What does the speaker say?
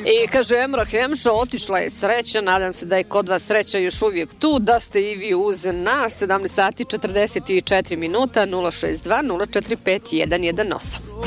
I kaže Emra Hemša, otišla je sreća, nadam se da je kod vas sreća još uvijek tu, da ste i vi uz nas, 17 sati 44 minuta, 062 045 118.